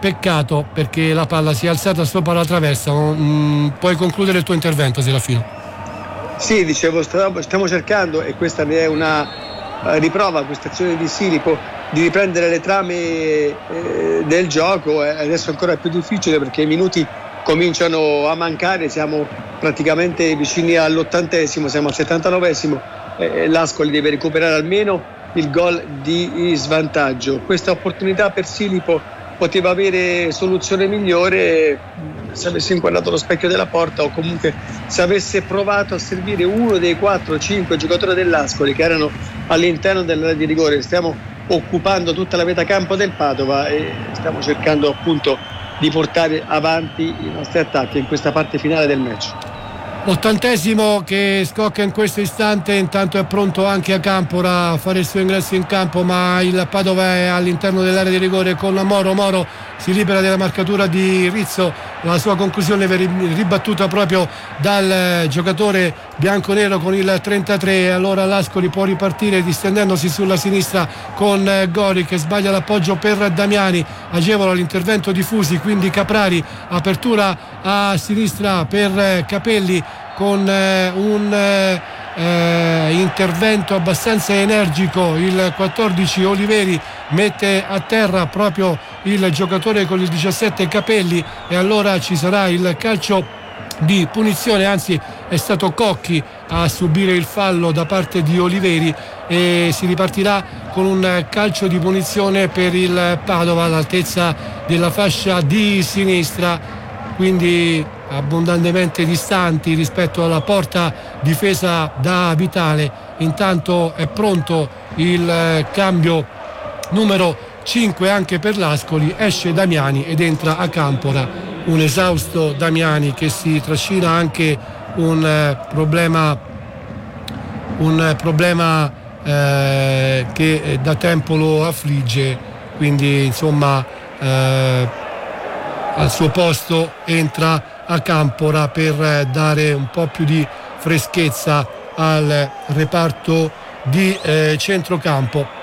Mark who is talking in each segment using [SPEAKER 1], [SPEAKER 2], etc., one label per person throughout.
[SPEAKER 1] peccato perché la palla si è alzata sopra la traversa. Puoi concludere il tuo intervento, Serafino?
[SPEAKER 2] Sì, dicevo, stiamo cercando, e questa ne è una riprova, questa azione di Silipo, di riprendere le trame del gioco. Adesso è ancora più difficile perché i minuti cominciano a mancare, siamo praticamente vicini all'80esimo, siamo al 79esimo. L'Ascoli deve recuperare almeno il gol di svantaggio. Questa opportunità per Silipo poteva avere soluzione migliore se avesse inquadrato lo specchio della porta, o comunque se avesse provato a servire uno dei 4-5 giocatori dell'Ascoli che erano all'interno dell'area di rigore. Stiamo occupando tutta la metà campo del Padova e stiamo cercando appunto di portare avanti i nostri attacchi in questa parte finale del match.
[SPEAKER 1] L'80esimo che scocca in questo istante, intanto è pronto anche Acampora a fare il suo ingresso in campo, ma il Padova è all'interno dell'area di rigore con Moro si libera della marcatura di Rizzo, la sua conclusione ribattuta proprio dal giocatore bianconero con il 33. Allora l'Ascoli può ripartire distendendosi sulla sinistra con Gori che sbaglia l'appoggio per Damiani, agevola l'intervento di Fusi, quindi Caprari, apertura a sinistra per Capelli con un intervento abbastanza energico. Il 14 Oliveri mette a terra proprio il giocatore con il 17 Capelli e allora ci sarà il calcio di punizione, anzi è stato Cocchi a subire il fallo da parte di Oliveri e si ripartirà con un calcio di punizione per il Padova all'altezza della fascia di sinistra, quindi abbondantemente distanti rispetto alla porta difesa da Vitale. Intanto è pronto il cambio numero 5 anche per l'Ascoli, esce Damiani ed entra Acampora, un esausto Damiani che si trascina anche un problema che da tempo lo affligge, quindi insomma al suo posto entra Acampora per dare un po' più di freschezza al reparto di centrocampo.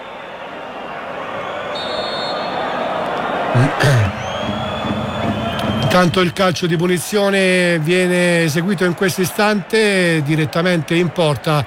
[SPEAKER 1] Intanto il calcio di punizione viene eseguito in questo istante direttamente in porta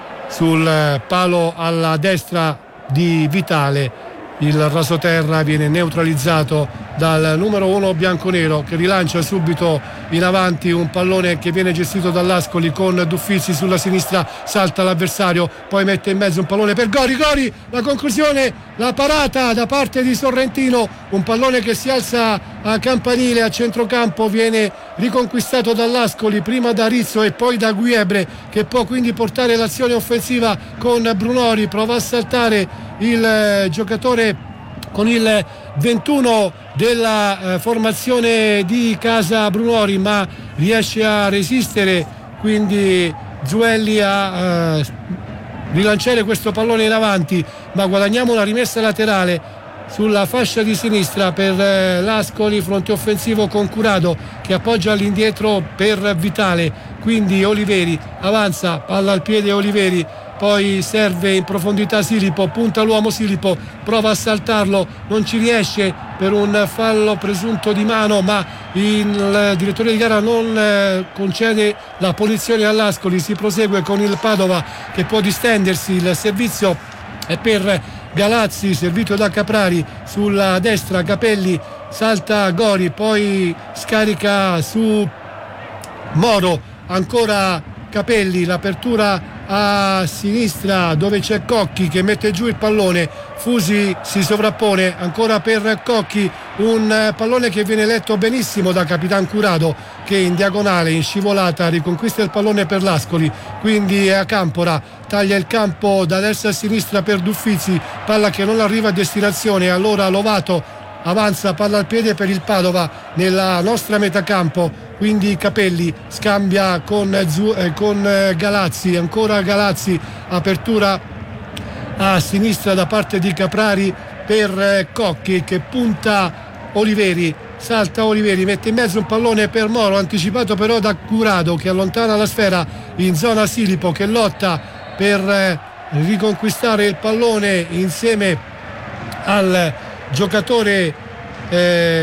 [SPEAKER 1] sul palo alla destra di Vitale. Il rasoterra viene neutralizzato dal numero 1 bianconero che rilancia subito in avanti un pallone che viene gestito dall'Ascoli con Duffizi sulla sinistra, salta l'avversario, poi mette in mezzo un pallone per Gori, la conclusione, la parata da parte di Sorrentino, un pallone che si alza a campanile a centrocampo, viene riconquistato dall'Ascoli prima da Rizzo e poi da Guiebre che può quindi portare l'azione offensiva con Brunori, prova a saltare il giocatore con il 21 della formazione di casa Brunori, ma riesce a resistere quindi Zuelli a rilanciare questo pallone in avanti, ma guadagniamo una rimessa laterale sulla fascia di sinistra per l'Ascoli, fronte offensivo con Curado che appoggia all'indietro per Vitale, quindi Oliveri avanza, palla al piede Oliveri, poi serve in profondità Silipo, punta l'uomo Silipo, prova a saltarlo, non ci riesce per un fallo presunto di mano, ma il direttore di gara non concede la punizione all'Ascoli, si prosegue con il Padova che può distendersi, il servizio è per Galazzi, servito da Caprari, sulla destra Capelli, salta Gori, poi scarica su Moro, ancora Capelli, l'apertura a sinistra dove c'è Cocchi che mette giù il pallone, Fusi si sovrappone ancora per Cocchi, un pallone che viene letto benissimo da Capitan Curado che in diagonale, in scivolata, riconquista il pallone per l'Ascoli, quindi è Acampora, taglia il campo da destra a sinistra per Duffizi, palla che non arriva a destinazione, allora Lovato avanza, palla al piede per il Padova nella nostra metà campo, quindi Capelli scambia con Galazzi, ancora Galazzi, apertura a sinistra da parte di Caprari per Cocchi che punta Oliveri, salta Oliveri, mette in mezzo un pallone per Moro, anticipato però da Curado che allontana la sfera in zona Silipo che lotta per riconquistare il pallone insieme al giocatore